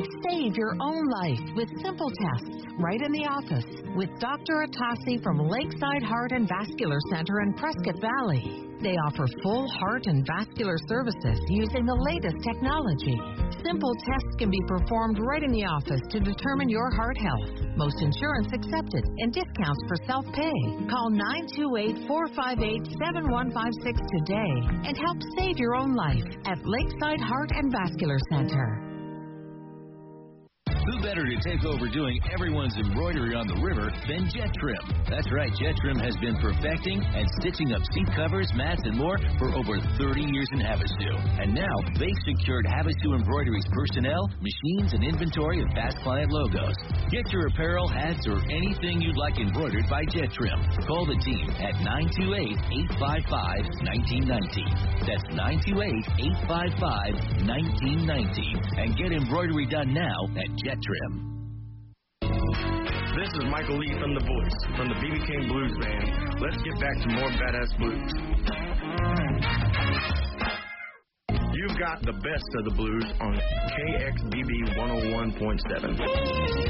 Save your own life with simple tests right in the office with Dr. Atassi from Lakeside Heart and Vascular Center in Prescott Valley. They offer full heart and vascular services using the latest technology. Simple tests can be performed right in the office to determine your heart health. Most insurance accepted and discounts for self-pay. Call 928-458-7156 today and help save your own life at Lakeside Heart and Vascular Center. Who better to take over doing everyone's embroidery on the river than Jet Trim? That's right, Jet Trim has been perfecting and stitching up seat covers, mats, and more for over 30 years in Havasu. And now, they've secured Havasu Embroidery's personnel, machines, and inventory of past client logos. Get your apparel, hats, or anything you'd like embroidered by Jet Trim. Call the team at 928-855-1919. That's 928-855-1919. And get embroidery done now at Jet Trim. This is Michael Lee from The Voice, from the B.B. King Blues Band. Let's get back to more badass blues. You've got the best of the blues on KXBB 101.7.